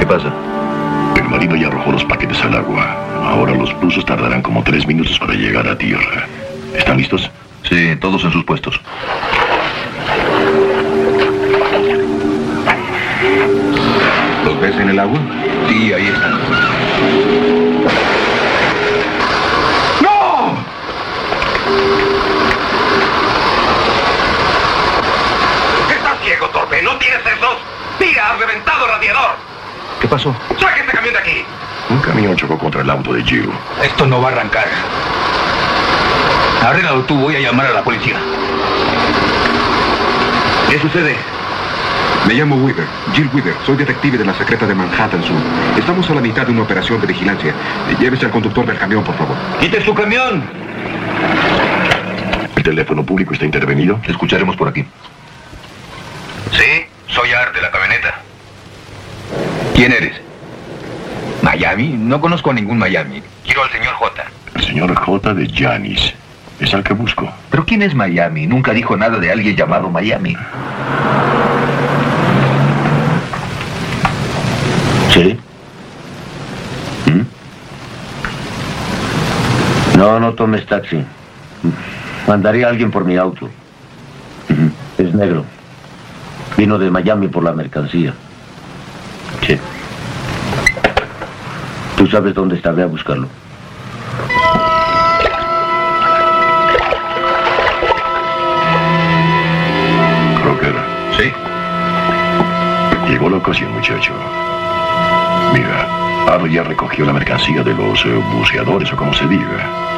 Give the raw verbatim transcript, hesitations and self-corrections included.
pasa? El marido ya arrojó los paquetes al agua. Ahora los buzos tardarán como tres minutos para llegar a tierra. ¿Están listos? Sí, todos en sus puestos. ¿Los ves en el agua? Sí, ahí están. ¡No! ¡Estás ciego, torpe! ¡No tienes sesos! ¡Mira, has reventado el radiador! ¿Qué pasó? ¡Saque este camión de aquí! Un camión chocó contra el auto de Jill. Esto no va a arrancar. Arréglalo tú, voy a llamar a la policía. ¿Qué sucede? Me llamo Wither, Jill Wither. Soy detective de la secreta de Manhattan Sur. Estamos a la mitad de una operación de vigilancia. Llévese al conductor del camión, por favor. ¡Quite su camión! ¿El teléfono público está intervenido? Te escucharemos por aquí. Sí, soy Art de la camioneta. ¿Quién eres? ¿Miami? No conozco a ningún Miami. Quiero al señor J. El señor J. de Janis. Es al que busco. ¿Pero quién es Miami? Nunca dijo nada de alguien llamado Miami. ¿Sí? ¿Mm? No, no tomes taxi. Mandaría a alguien por mi auto. Es negro. Vino de Miami por la mercancía. Sí. ¿Tú sabes dónde está? Ve a buscarlo. Crocker. Sí. Llegó la ocasión, muchacho. Mira, Art ya recogió la mercancía de los eh, buceadores o como se diga.